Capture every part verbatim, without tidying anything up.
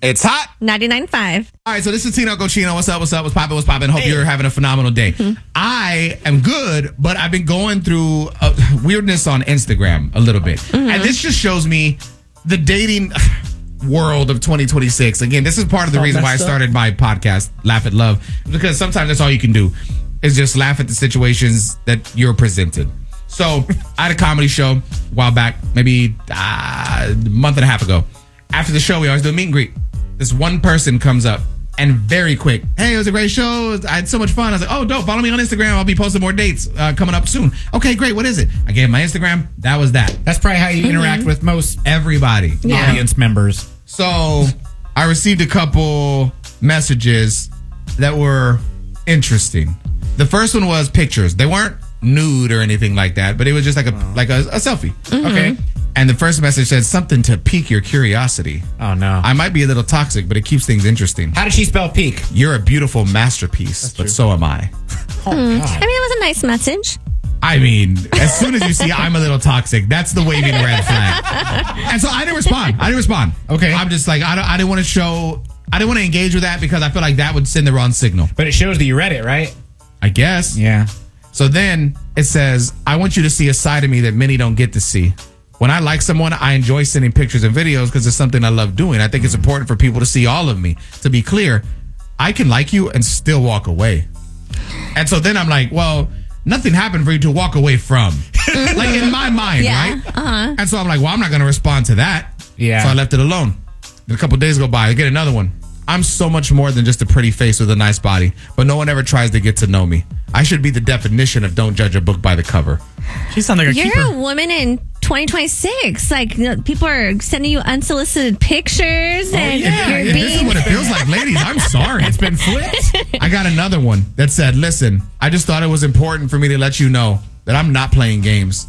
It's hot. ninety-nine point five. All right, so this is Tino Cochino. What's up, what's up, what's poppin', what's poppin'? Hope Hey. you're having a phenomenal day. Mm-hmm. I am good, but I've been going through uh, weirdness on Instagram a little bit. Mm-hmm. And this just shows me the dating world of twenty twenty-six. Again, this is part of the All reason why I messed up. started my podcast, Laugh at Love, because sometimes that's all you can do is just laugh at the situations that you're presented. So I had a comedy show a while back, maybe uh, a month and a half ago. After the show, we always do a meet and greet. This one person comes up and very quick, hey, it was a great show. I had so much fun. I was like, oh, dope. Follow me on Instagram. I'll be posting more dates uh, coming up soon. Okay, great. What is it? I gave him my Instagram. That was that. That's probably how you interact with most Everybody. Yeah. audience members. So I received a couple messages that were interesting. The first one was pictures. They weren't nude or anything like that, but it was just like a like a, a selfie. Okay. And the first message said something to pique your curiosity. Oh, no. I might be a little toxic, but it keeps things interesting. How did she spell peak? You're a beautiful masterpiece, but so am I. Oh, I mean, God. it was a nice message. I mean, as soon as you see I'm a little toxic, that's the waving red flag. And so I didn't respond. I didn't respond. Okay. I'm just like, I, don't, I didn't want to show, I didn't want to engage with that because I feel like that would send the wrong signal. But it shows that you read it, right? I guess. Yeah. So then it says, I want you to see a side of me that many don't get to see. When I like someone, I enjoy sending pictures and videos because it's something I love doing. I think it's important for people to see all of me. To be clear, I can like you and still walk away. And so then I'm like, well, nothing happened for you to walk away from. Like in my mind, Yeah, right? uh-huh. And so I'm like, well, I'm not going to respond to that. Yeah. So I left it alone. Then a couple days go by, I get another one. I'm so much more than just a pretty face with a nice body, but no one ever tries to get to know me. I should be the definition of don't judge a book by the cover. She sounds like a You're keeper. a woman in twenty twenty-six. Like, you know, people are sending you unsolicited pictures, and Yeah, you're if this is being. what it feels like, ladies. I'm sorry. It's been flipped. I got another one that said, listen, I just thought it was important for me to let you know that I'm not playing games.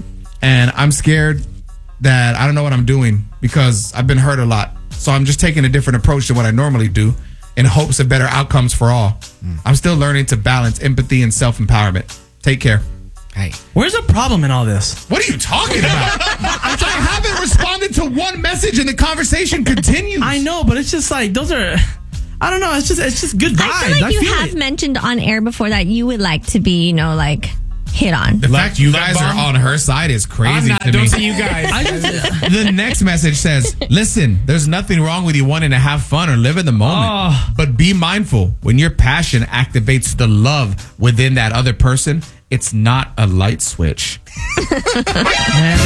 And I'm scared that I don't know what I'm doing because I've been hurt a lot. So I'm just taking a different approach than what I normally do in hopes of better outcomes for all. Mm. I'm still learning to balance empathy and self-empowerment. Take care. Hey. Where's the problem in all this? What are you talking about? I haven't responded to one message and the conversation continues. I know, but it's just like those are. I don't know. It's just it's just good vibes. I feel like you have it. mentioned on air before that you would like to be, you know, like hit on. The fact you love guys are bomb? on her side is I'm crazy not. to Don't me. see you guys. I just, The next message says, listen, there's nothing wrong with you wanting to have fun or live in the moment. Oh. But be mindful when your passion activates the love within that other person, it's not a light switch. man,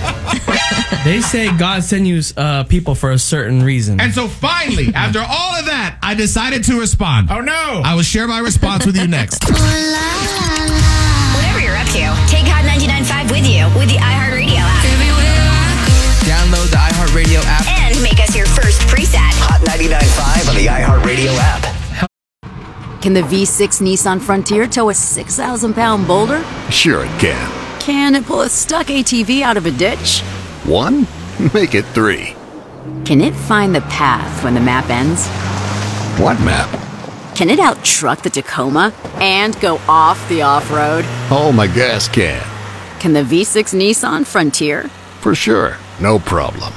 they, they say God send you uh, people for a certain reason. And so finally, after all of that, I decided to respond. Oh, no. I will share my response with you next. Whatever you're up to, take Hot ninety-nine point five with you with the iHeartRadio app. Download the iHeartRadio app. And make us your first preset. Hot ninety-nine point five on the iHeartRadio app. Can the V six Nissan Frontier tow a six thousand pound boulder? Sure it can. Can it pull a stuck A T V out of a ditch? One? Make it three. Can it find the path when the map ends? What map? Can it out-truck the Tacoma and go off the off-road? Oh, my gas can. Can the V six Nissan Frontier? For sure. No problem.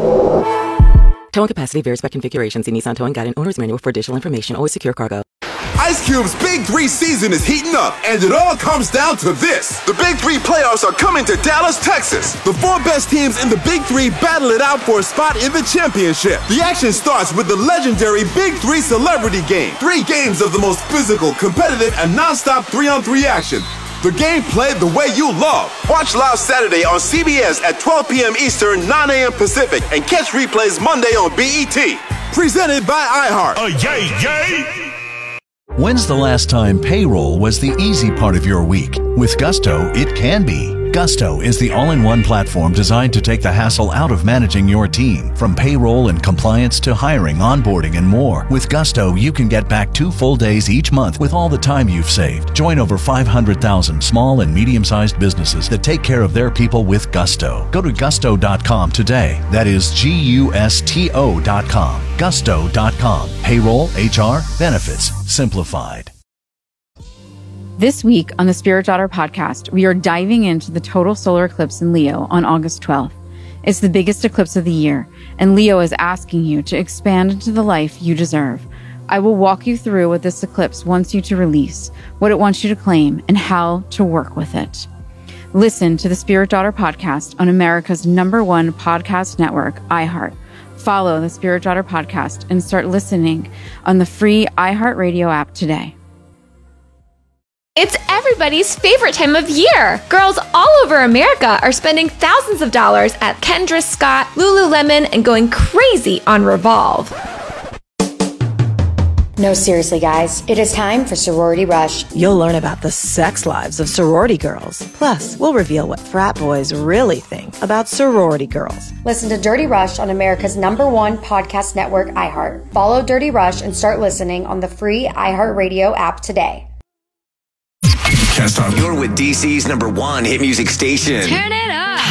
Towing capacity varies by configuration. See Nissan Towing Guide and Owner's Manual for additional information. Always secure cargo. Ice Cube's Big Three season is heating up, and it all comes down to this. The Big Three playoffs are coming to Dallas, Texas. The four best teams in the Big Three battle it out for a spot in the championship. The action starts with the legendary Big Three Celebrity Game. Three games of the most physical, competitive, and non-stop three-on-three action. The game played the way you love. Watch live Saturday on C B S at twelve p.m. Eastern, nine a.m. Pacific, and catch replays Monday on B E T. Presented by iHeart. Oh, yay, yay! When's the last time payroll was the easy part of your week? With Gusto, it can be. Gusto is the all-in-one platform designed to take the hassle out of managing your team. From payroll and compliance to hiring, onboarding, and more. With Gusto, you can get back two full days each month with all the time you've saved. Join over five hundred thousand small and medium-sized businesses that take care of their people with Gusto. Go to gusto dot com today. That is G U S T O dot com. gusto dot com. Payroll, H R, benefits, simplified. This week on the Spirit Daughter podcast, we are diving into the total solar eclipse in Leo on August twelfth. It's the biggest eclipse of the year, and Leo is asking you to expand into the life you deserve. I will walk you through what this eclipse wants you to release, what it wants you to claim, and how to work with it. Listen to the Spirit Daughter podcast on America's number one podcast network, iHeart. Follow the Spirit Daughter podcast and start listening on the free iHeartRadio app today. It's everybody's favorite time of year. Girls all over America are spending thousands of dollars at Kendra Scott, Lululemon, and going crazy on Revolve. No, seriously, guys. It is time for Sorority Rush. You'll learn about the sex lives of sorority girls. Plus, we'll reveal what frat boys really think about sorority girls. Listen to Dirty Rush on America's number one podcast network, iHeart. Follow Dirty Rush and start listening on the free iHeartRadio app today. You're with D C's number one hit music station. Turn it